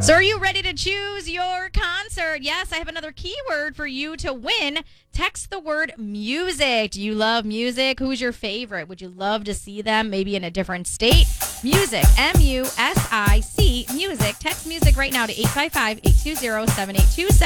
So are you ready to choose your concert? Yes, I have another keyword for you to win. Text the word music. Do you love music? Who's your favorite? Would you love to see them maybe in a different state? Music, MUSIC, music. Text music right now to 855-820-7827.